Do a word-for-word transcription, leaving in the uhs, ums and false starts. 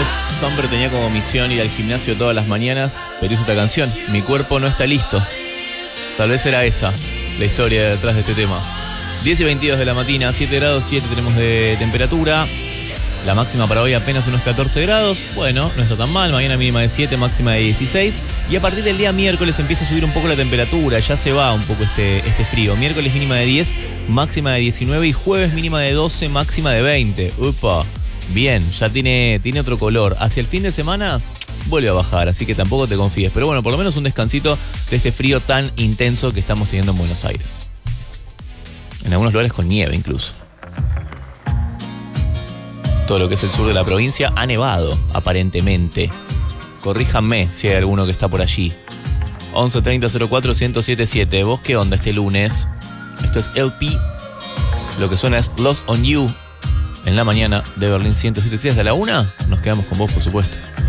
es, Sombre tenía como misión ir al gimnasio todas las mañanas, pero hizo esta canción, Mi cuerpo no está listo. Tal vez era esa la historia detrás de este tema. diez y veintidós de la mañana, siete grados siete tenemos de temperatura. La máxima para hoy apenas unos catorce grados. Bueno, no está tan mal. Mañana mínima de siete, máxima de dieciséis. Y a partir del día miércoles empieza a subir un poco la temperatura. Ya se va un poco este, este frío. Miércoles mínima de diez, máxima de diecinueve. Y jueves mínima de doce, máxima de veinte. Upa, bien, ya tiene, tiene otro color. Hacia el fin de semana vuelve a bajar, así que tampoco te confíes. Pero bueno, por lo menos un descansito de este frío tan intenso que estamos teniendo en Buenos Aires. En algunos lugares con nieve incluso. Todo lo que es el sur de la provincia ha nevado, aparentemente. Corríjanme si hay alguno que está por allí. once treinta cero cuatro ciento setenta y siete. ¿Vos qué onda este lunes? Esto es L P. Lo que suena es Lost on You. En la mañana de Berlín ciento setenta y seis. A la una nos quedamos con vos, por supuesto.